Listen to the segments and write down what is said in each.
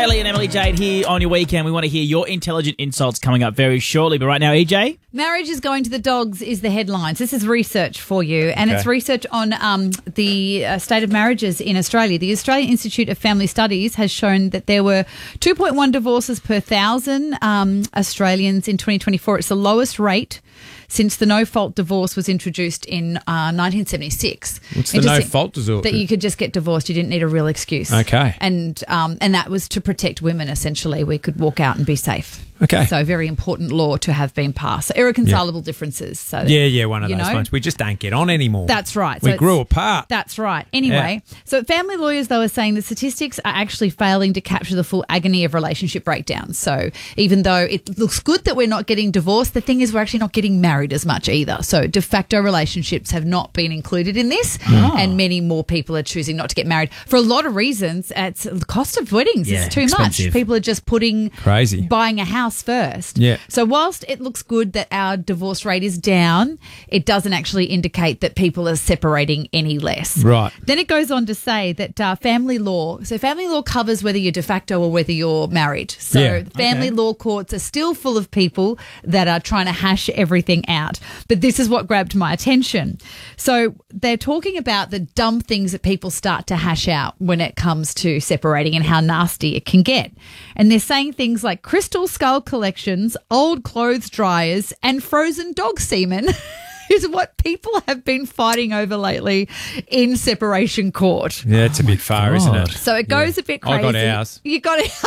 Kaylee and Emily Jade here on your weekend. We want to hear your intelligent insults coming up very shortly. But right now, EJ? Marriage is going to the dogs is the headlines. This is research for you, and it's research on the state of marriages in Australia. The Australian Institute of Family Studies has shown that there were 2.1 divorces per 1,000 Australians in 2024. It's the lowest rate since the no-fault divorce was introduced in 1976. What's the no-fault divorce? That you could just get divorced. You didn't need a real excuse. Okay. And that was to protect women, essentially. We could walk out and be safe. Okay. So a very important law to have been passed. So irreconcilable differences. So one of those ones. We just don't get on anymore. That's right. We grew apart. That's right. Anyway, so family lawyers, though, are saying the statistics are actually failing to capture the full agony of relationship breakdowns. So even though it looks good that we're not getting divorced, the thing is we're actually not getting married as much either. So de facto relationships have not been included in this, and many more people are choosing not to get married for a lot of reasons. It's the cost of weddings is too expensive. much. People are just buying a house first. Yeah. So whilst it looks good that our divorce rate is down, it doesn't actually indicate that people are separating any less. Right. Then it goes on to say that family law covers whether you're de facto or whether you're married. So family law courts are still full of people that are trying to hash everything out. But this is what grabbed my attention. So they're talking about the dumb things that people start to hash out when it comes to separating and how nasty it can get. And they're saying things like crystal skull collections, old clothes dryers, and frozen dog semen is what people have been fighting over lately in separation court. Yeah, it's a bit far, isn't it? So it goes a bit crazy. I got ours. You got it.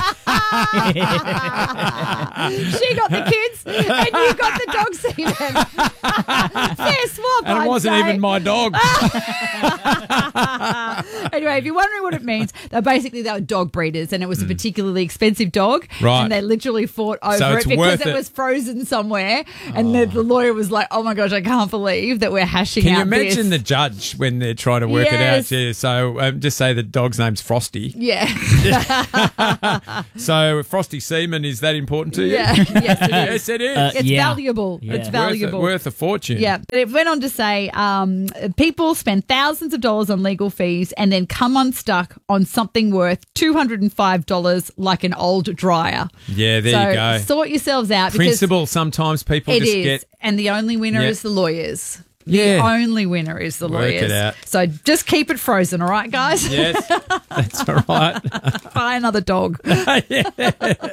She got the kids and you got the dog semen. Fair swap, And it wasn't even my dog. Anyway, if you're wondering what it means, they were dog breeders and it was a particularly expensive dog. Right. And they literally fought over So it it's because worth it it. was frozen somewhere. And the lawyer was like, oh my gosh, I can't believe that we're hashing Can out you imagine this. the judge when they're trying to work it out? Yeah, so just say the dog's name's Frosty. Yeah. So Frosty semen, is that important to you? Yeah. Yes, it is. Yes, it is. It's valuable. Yeah. It's valuable. Worth a fortune. Yeah, but it went on to say people spend thousands of dollars on legal fees and then come unstuck on something worth $205 like an old dryer. Yeah, there you go. Sort yourselves out. Principle, sometimes people It just is, get... and the only winner Yeah. is the lawyers. Yeah. The only winner is the Work lawyers. it out. So just keep it frozen, all right, guys? Yes, that's all right. Buy another dog.